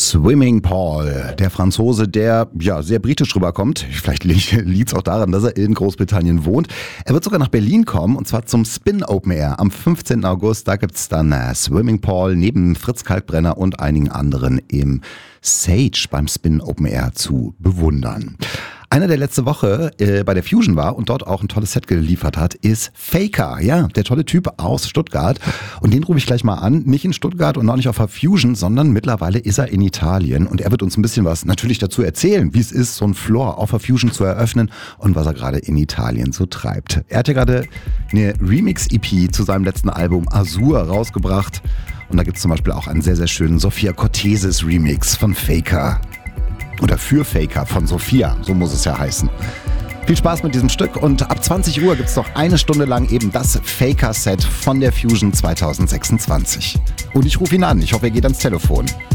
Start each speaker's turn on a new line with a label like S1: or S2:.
S1: Swimming Paul, der Franzose, der ja sehr britisch rüberkommt. Vielleicht liegt es auch daran, dass er in Großbritannien wohnt. Er wird sogar nach Berlin kommen und zwar zum Spin Open Air am 15. August. Da gibt's dann Swimming Paul neben Fritz Kalkbrenner und einigen anderen im Sage beim Spin Open Air zu bewundern. Einer, der letzte Woche bei der Fusion war und dort auch ein tolles Set geliefert hat, ist Faker. Ja, der tolle Typ aus Stuttgart. Und den rufe ich gleich mal an. Nicht in Stuttgart und auch nicht auf der Fusion, sondern mittlerweile ist er in Italien. Und er wird uns ein bisschen was natürlich dazu erzählen, wie es ist, so ein Floor auf der Fusion zu eröffnen und was er gerade in Italien so treibt. Er hat ja gerade eine Remix-EP zu seinem letzten Album Azur rausgebracht. Und da gibt es zum Beispiel auch einen sehr, sehr schönen Sophia Cortesis Remix von Faker. Oder für Faker von Sophia, so muss es ja heißen. Viel Spaß mit diesem Stück und ab 20 Uhr gibt es noch eine Stunde lang eben das Faker-Set von der Fusion 2026. Und ich rufe ihn an, ich hoffe, er geht ans Telefon.